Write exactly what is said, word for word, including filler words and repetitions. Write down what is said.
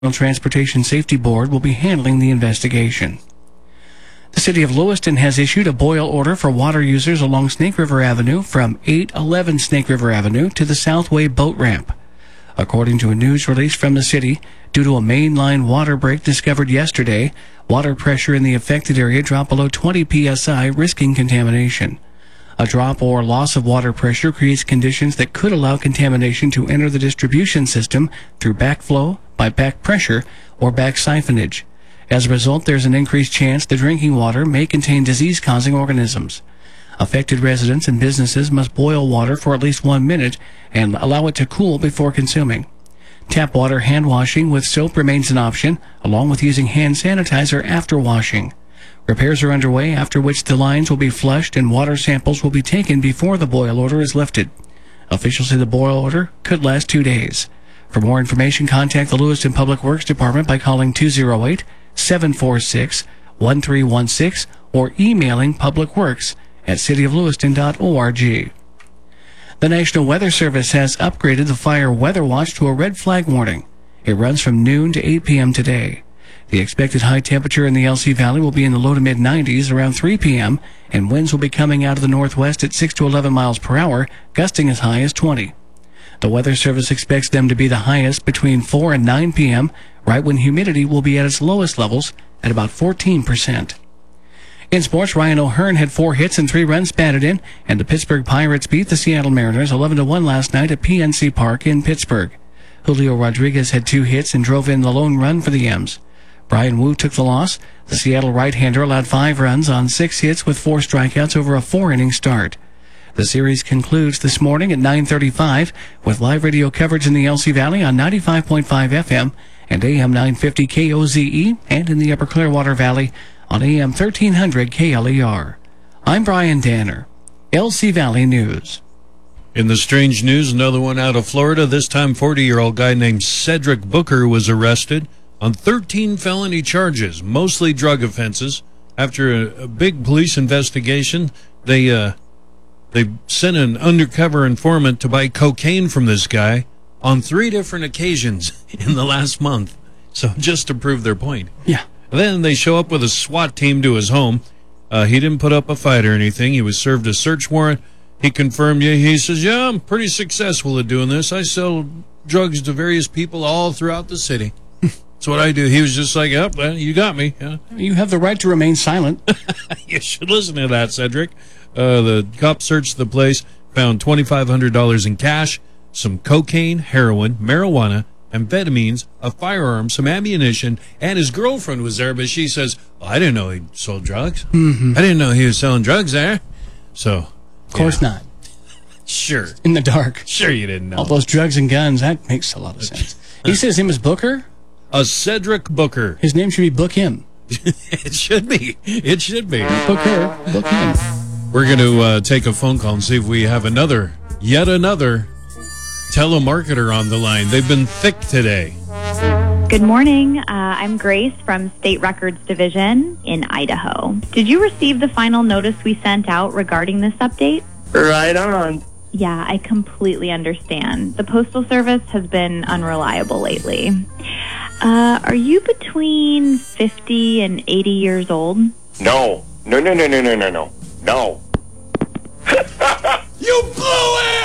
Transportation Safety Board will be handling the investigation. The city of Lewiston has issued a boil order for water users along Snake River Avenue from eight eleven Snake River Avenue to the Southway boat ramp. According to a news release from the city, due to a mainline water break discovered yesterday, water pressure in the affected area dropped below twenty P S I, risking contamination. A drop or loss of water pressure creates conditions that could allow contamination to enter the distribution system through backflow, by back pressure, or back siphonage. As a result, there's an increased chance the drinking water may contain disease-causing organisms. Affected residents and businesses must boil water for at least one minute and allow it to cool before consuming. Tap water hand washing with soap remains an option, along with using hand sanitizer after washing. Repairs are underway, after which the lines will be flushed and water samples will be taken before the boil order is lifted. Officials say the boil order could last two days. For more information, contact the Lewiston Public Works Department by calling two oh eight, seven four six, one three one six or emailing publicworks at city of lewiston dot org. The National Weather Service has upgraded the fire weather watch to a red flag warning. It runs from noon to eight p.m. today. The expected high temperature in the L C Valley will be in the low to mid nineties around three p.m., and winds will be coming out of the northwest at six to eleven miles per hour, gusting as high as twenty. The Weather Service expects them to be the highest between four and nine p.m., right when humidity will be at its lowest levels at about fourteen percent. In sports, Ryan O'Hearn had four hits and three runs batted in, and the Pittsburgh Pirates beat the Seattle Mariners eleven to one last night at P N C Park in Pittsburgh. Julio Rodriguez had two hits and drove in the lone run for the M's. Brian Wu took the loss. The Seattle right-hander allowed five runs on six hits with four strikeouts over a four-inning start. The series concludes this morning at nine thirty-five with live radio coverage in the L C Valley on ninety-five point five F M and A M nine fifty K O Z E, and in the Upper Clearwater Valley on A M thirteen hundred K L E R. I'm Brian Danner, L C Valley News. In the strange news, another one out of Florida. This time, forty-year-old guy named Cedric Booker was arrested on thirteen felony charges, mostly drug offenses. After a, a big police investigation, they uh, they sent an undercover informant to buy cocaine from this guy on three different occasions in the last month. So just to prove their point. Yeah. Then they show up with a SWAT team to his home. Uh, he didn't put up a fight or anything. He was served a search warrant. He confirmed, yeah, he says, yeah, I'm pretty successful at doing this. I sell drugs to various people all throughout the city. That's what I do. He was just like, yep, well, you got me. Yeah. You have the right to remain silent. You should listen to that, Cedric. Uh, the cops searched the place, found twenty-five hundred dollars in cash, some cocaine, heroin, marijuana, amphetamines, a firearm, some ammunition, and his girlfriend was there, but she says, well, I didn't know he sold drugs. Mm-hmm. I didn't know he was selling drugs there. So, of course yeah. not. Sure. In the dark. Sure you didn't know. All those drugs and guns, that makes a lot of sense. He says his name is Booker? A Cedric Booker. His name should be Book Him. It should be. It should be. Booker, Book Him. We're going to uh, take a phone call and see if we have another, yet another telemarketer on the line. They've been thick today. Good morning. Uh, I'm Grace from State Records Division in Idaho. Did you receive the final notice we sent out regarding this update? Right on. Yeah, I completely understand. The Postal Service has been unreliable lately. Uh, are you between fifty and eighty years old? No. No, no, no, no, no, no, no. No. You blew it!